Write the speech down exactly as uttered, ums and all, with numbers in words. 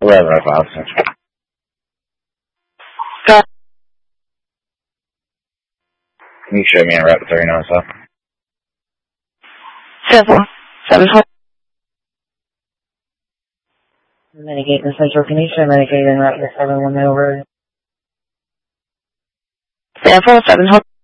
eleven oh five, Central. Got Can you show me a route to thirty-nine South? seven, seven, four. Mitigate in Central. Can you show mitigate in route to seven one Middle Road? Seven, four, seven,